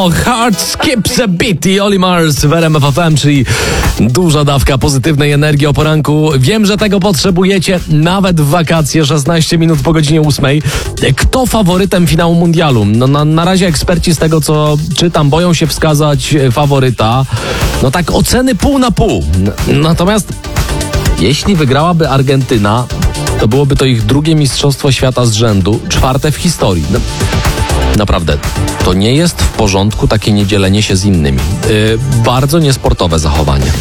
to Heart Skips a Beat i Oli Mars w RMF FM, czyli duża dawka pozytywnej energii o poranku. Wiem, że tego potrzebujecie nawet w wakacje, 16 minut po godzinie 8. Kto faworytem finału mundialu? No, na razie eksperci z tego, co czytam, boją się wskazać faworyta. No tak oceny pół na pół. Natomiast jeśli wygrałaby Argentyna, to byłoby to ich drugie mistrzostwo świata z rzędu, 4. w historii. Naprawdę, to nie jest w porządku takie niedzielenie się z innymi. Bardzo niesportowe zachowanie.